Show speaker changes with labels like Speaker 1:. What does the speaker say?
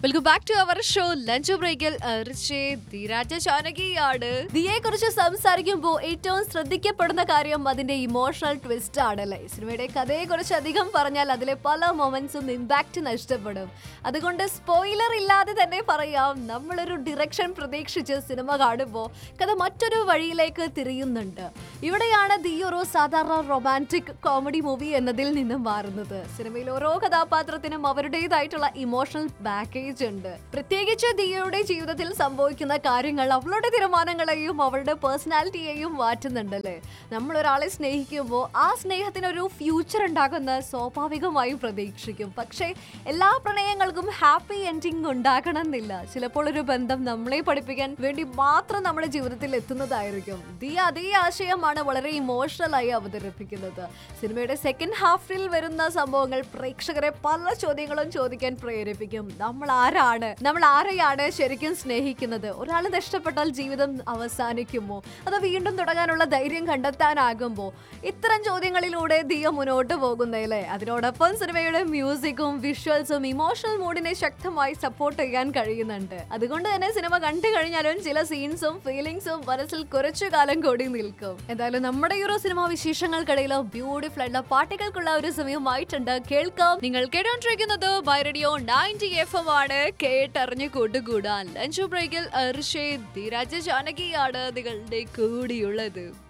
Speaker 1: Welcome back to our show lunch ബ്രേക്കിൽ ധീരാജ ജാനകിയാണ്. ദിയെ കുറിച്ച് സംസാരിക്കുമ്പോൾ ഏറ്റവും ശ്രദ്ധിക്കപ്പെടുന്ന കാര്യം അതിന്റെ ഇമോഷണൽ ട്വിസ്റ്റ് ആണല്ലേ. സിനിമയുടെ കഥയെ കുറിച്ച് അധികം പറഞ്ഞാൽ അതിലെ പല മൊമെന്റ്സും ഇമ്പാക്ട് നഷ്ടപ്പെടും. അതുകൊണ്ട് സ്പോയിലർ ഇല്ലാതെ തന്നെ പറയാം, നമ്മളൊരു ഡിറക്ഷൻ പ്രതീക്ഷിച്ച് സിനിമ കാണുമ്പോൾ കഥ മറ്റൊരു വഴിയിലേക്ക് തിരിയുന്നുണ്ട്. ഇവിടെയാണ് ദി ഒരു സാധാരണ റൊമാൻറ്റിക് കോമഡി മൂവി എന്നതിൽ നിന്നും മാറുന്നത്. സിനിമയിൽ ഓരോ കഥാപാത്രത്തിനും അവരുടേതായിട്ടുള്ള ഇമോഷണൽ ബാക്കേജ് ഉണ്ട്. പ്രത്യേകിച്ച് ദിയയുടെ ജീവിതത്തിൽ സംഭവിക്കുന്ന കാര്യങ്ങൾ അവളുടെ തീരുമാനങ്ങളെയും അവളുടെ പേഴ്സണാലിറ്റിയെയും മാറ്റുന്നുണ്ടല്ലേ. നമ്മൾ ഒരാളെ സ്നേഹിക്കുമ്പോൾ ആ സ്നേഹത്തിനൊരു ഫ്യൂച്ചർ ഉണ്ടാകുന്ന സ്വാഭാവികമായും പ്രതീക്ഷിക്കും. പക്ഷേ എല്ലാ പ്രണയങ്ങൾക്കും ഹാപ്പി എൻഡിങ് ഉണ്ടാകണമെന്നില്ല. ചിലപ്പോൾ ഒരു ബന്ധം നമ്മളെ പഠിപ്പിക്കാൻ വേണ്ടി മാത്രം നമ്മുടെ ജീവിതത്തിൽ എത്തുന്നതായിരിക്കും. ദിയ അതേ ആശയമാണ് വളരെ ഇമോഷണൽ ആയി അവതരിപ്പിക്കുന്നത്. സിനിമയുടെ സെക്കൻഡ് ഹാഫിൽ വരുന്ന സംഭവങ്ങൾ പ്രേക്ഷകരെ പല ചോദ്യങ്ങളും ചോദിക്കാൻ പ്രേരിപ്പിക്കും. നമ്മൾ ആരെയാണ് ശരിക്കും സ്നേഹിക്കുന്നത്? ഒരാൾ നഷ്ടപ്പെട്ടാൽ ജീവിതം അവസാനിക്കുമോ, അതോ വീണ്ടും തുടങ്ങാനുള്ള ധൈര്യം കണ്ടെത്താനാകുമ്പോ? ഇത്തരം ചോദ്യങ്ങളിലൂടെ ദിയ മുന്നോട്ട് പോകുന്നതല്ലേ. അതിനോടൊപ്പം സിനിമയുടെ മ്യൂസിക്കും വിഷ്വൽസും ഇമോഷണൽ മൂഡിനെ ശക്തമായി സപ്പോർട്ട് ചെയ്യാൻ കഴിയുന്നുണ്ട്. അതുകൊണ്ട് തന്നെ സിനിമ കണ്ടു കഴിഞ്ഞാലും ചില സീൻസും ഫീലിംഗ്സും മനസ്സിൽ കുറച്ചു കാലം കൂടി നിൽക്കും. എന്തായാലും നമ്മുടെ ഈ ഒരു സിനിമ വിശേഷങ്ങൾക്കിടയിലോ ബ്യൂട്ടിഫുൾ ആയിട്ടുള്ള പാട്ടുകൾക്കുള്ള ഒരു സമയമായിട്ടുണ്ട്. കേൾക്കാം. നിങ്ങൾ കേട്ടോണ്ടിരിക്കുന്നത് ബൈ റേഡിയോ 90 FM ആണ്. കേട്ടറിഞ്ഞ് കൂട്ടുകൂടാൻ ലഞ്ച് ബ്രേക്കിൽ ധീരാജ ജാനകിയാണ് നിങ്ങളുടെ കൂടിയുള്ളത്.